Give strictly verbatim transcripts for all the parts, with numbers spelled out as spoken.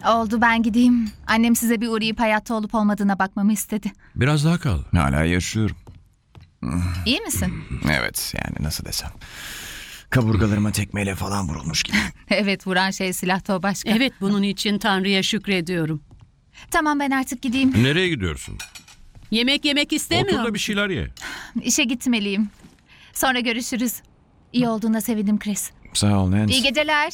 Oldu, ben gideyim. Annem size bir uğrayıp hayatta olup olmadığına bakmamı istedi. Biraz daha kal. Hala yaşıyorum. İyi misin? Evet, yani nasıl desem. Kaburgalarıma tekmeyle falan vurulmuş gibi. Evet, vuran şey silahta, o başka. Evet, bunun için Tanrı'ya şükrediyorum. Tamam, ben artık gideyim. Nereye gidiyorsun? Yemek yemek istemiyor Otur da bir musun? şeyler ye. İşe gitmeliyim. Sonra görüşürüz. İyi olduğuna sevindim Chris. Sağ ol Nancy. İyi geceler.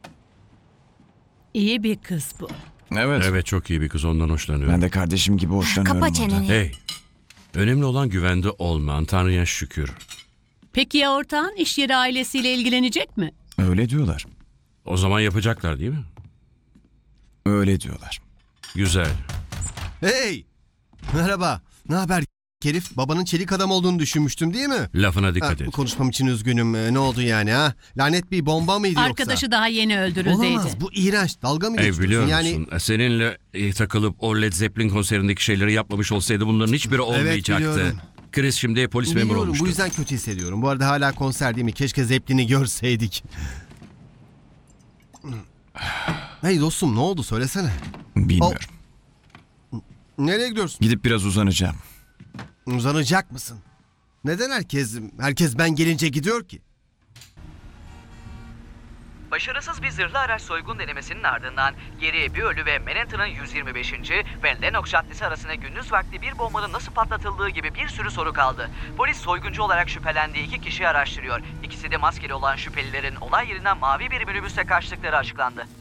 İyi bir kız bu. Evet. Evet, çok iyi bir kız, ondan hoşlanıyorum. Ben de kardeşim gibi hoşlanıyorum. Kapa ondan. çeneni. Hey, önemli olan güvende olman. Tanrı'ya şükür. Peki ya ortağın iş yeri ailesiyle ilgilenecek mi? Öyle diyorlar. O zaman yapacaklar değil mi? Öyle diyorlar. Güzel. Hey! Merhaba. Ne haber herif? Babanın çelik adam olduğunu düşünmüştüm değil mi? Lafına Ha, dikkat bu et. konuşmam için üzgünüm. Ee, Ne oldu yani ha? Lanet bir bomba mıydı Arkadaşı yoksa? daha yeni öldürüldeydi. Olamaz. Bu iğrenç. Dalga mı Hey, geçiyorsun? biliyor yani... musun? Seninle e, takılıp o Led Zeppelin konserindeki şeyleri yapmamış olsaydı bunların hiçbiri olmayacaktı. biliyorum. Chris şimdi polis memuru Biliyorum, olmuştu. bu yüzden kötü hissediyorum. Bu arada hala konser değil mi? Keşke Zeppelin'i görseydik. Hey dostum, ne oldu söylesene. Bilmiyorum. Nereye gidiyorsun? Gidip biraz uzanacağım. Uzanacak mısın? Neden herkes herkes ben gelince gidiyor ki? Başarısız bir zırhlı araç soygun denemesinin ardından geriye bir ölü ve Manhattan'ın yüz yirmi beşinci ve Lenox Caddesi arasında gündüz vakti bir bombanın nasıl patlatıldığı gibi bir sürü soru kaldı. Polis soyguncu olarak şüphelendiği iki kişiyi araştırıyor. İkisi de maskeli olan şüphelilerin olay yerinden mavi bir minibüsle kaçtıkları açıklandı.